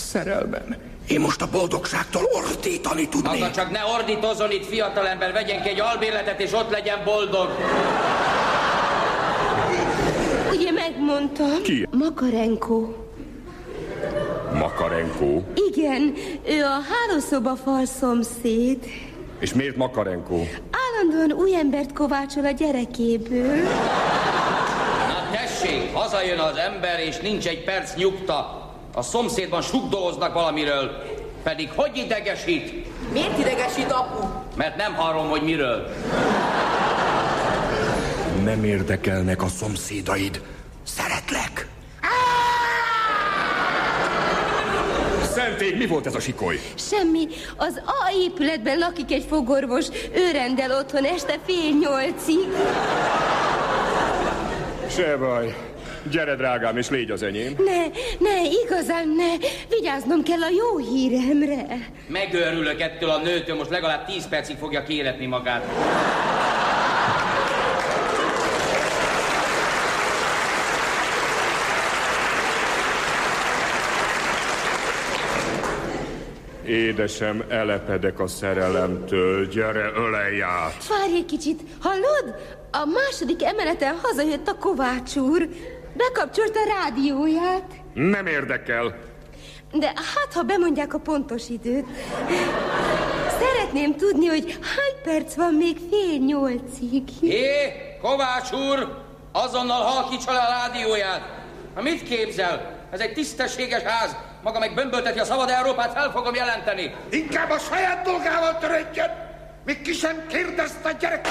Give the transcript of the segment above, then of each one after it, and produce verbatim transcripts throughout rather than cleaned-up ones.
Szerelmem, én most a boldogságtól ordítani tudnék. Maga csak ne ordítozzon itt, fiatalember, vegyen ki egy albérletet, és ott legyen boldog. Ugye megmondtam? Ki? Makarenko. Makarenko? Igen, ő a hálószobafal szomszéd. És miért Makarenko? Állandóan új embert kovácsol a gyerekéből. Na tessék, hazajön az ember, és nincs egy perc nyugta. A szomszédban sugdoloznak valamiről. Pedig hogy idegesít? Miért idegesít, apu? Mert nem hallom, hogy miről. Nem érdekelnek a szomszédaid. Szeretlek. Szentég, mi volt ez a sikoly? Semmi. Az A épületben lakik egy fogorvos. Ő rendel otthon este fél nyolcig. Se baj. Gyere, drágám, és légy az enyém. Ne, ne, igazán ne. Vigyáznom kell a jó híremre. Megőrülök ettől a nőtől, most legalább tíz percig fogja kéretni magát. Édesem, elepedek a szerelemtől. Gyere, ölelj át. Várj egy kicsit. Hallod? A második emeleten hazajött a Kovács úr. Bekapcsolta a rádióját. Nem érdekel. De hát, ha bemondják a pontos időt. Szeretném tudni, hogy hány perc van még fél nyolcig. Hé, Kovács úr! Azonnal halkítsa le a rádióját! Ha mit képzel? Ez egy tisztességes ház. Maga meg bömbölteti a szabad Európát, fel fogom jelenteni. Inkább a saját dolgával törődjön! Még ki sem kérdezte a gyerek!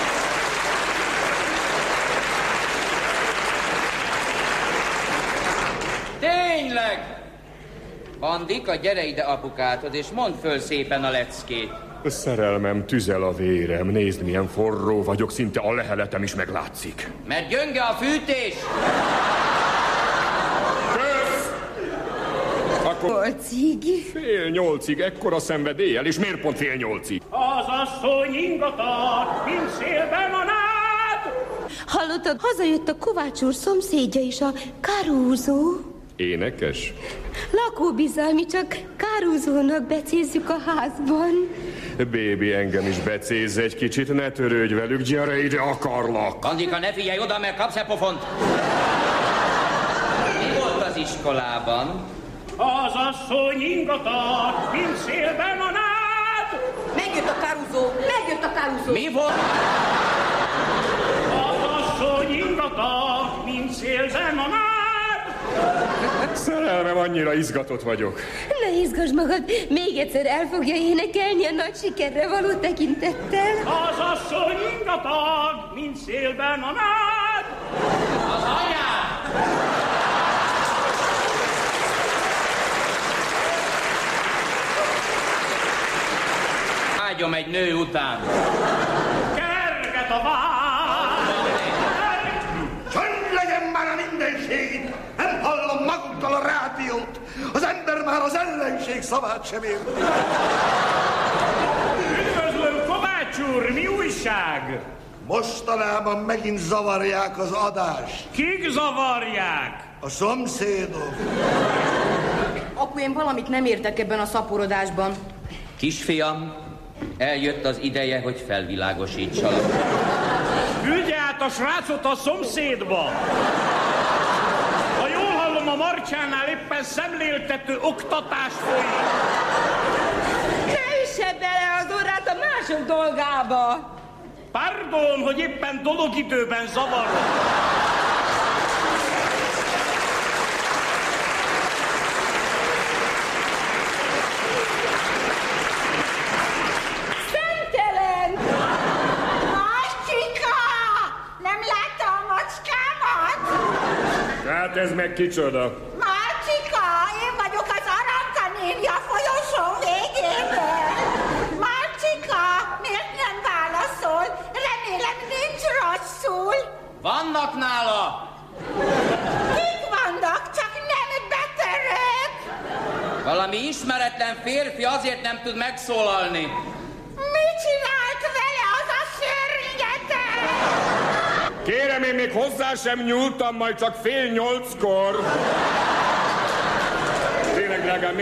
Tényleg! Bandika, gyere ide apukátod, és mondd föl szépen a leckét. Szerelmem, tüzel a vérem. Nézd, milyen forró vagyok, szinte a leheletem is meglátszik. Mert gyönge a fűtés! Kösz! Akkor Nyolcig. fél nyolcig, ekkora szenvedéllyel, és miért pont fél nyolcig? Az asszony ingatag, mint szélben a nád! Hallottad, hazajött a Kovács úr szomszédja is, a Caruso. Énekes? Lakóbizalmi, csak Carusónak becézzük a házban. Bébi, engem is becézz egy kicsit, ne törődj velük, gyere ide, akarlak. Bandika, ne figyelj oda, mert kapsz-e pofont? Mi volt az iskolában? Az asszony ingatag, mint szélben a nád! Megjött a Caruso, megjött a Caruso. Mi volt? Az asszony ingatag, mint szélben a nád! Szerelmem, annyira izgatott vagyok. Ne izgass magad, még egyszer el fogja énekelni a nagy sikerre való tekintettel. Az asszony ingatag, mint szélben a nád! Az anyád! Ágyom egy nő után. Kerget a vád! Csönd legyen már a mindenség! Nem hallom magunktól a rádiót! Az ember már az ellenség szavát sem ér. Üdvözlöm, Kovács úr, mi újság? Mostanában megint zavarják az adást. Kik zavarják? A szomszédok. Apu, én valamit nem értek ebben a szaporodásban. Kisfiam, eljött az ideje, hogy felvilágosítsalak. Küldje át a srácot a szomszédba! Ha jól hallom, a Marcsánál éppen szemléltető oktatás folyik. Ne üsse bele az orrát a mások dolgába! Pardon, hogy éppen dologidőben zavarom. Szentelen! Macska! Nem látta a macskámat? Hát ez meg kicsoda? Macska! Én vagyok az Aranka néni a folyosó végéből. Macska! Miért nem válaszol? Remélem nincs rosszul. Vannak nála! Kik vannak? Csak nem betörők. Valami ismeretlen férfi azért nem tud megszólalni. Mit csinált vele az a szörnyetek? Kérem, én még hozzá sem nyúltam, majd csak fél nyolckor. Tényleg, drágám,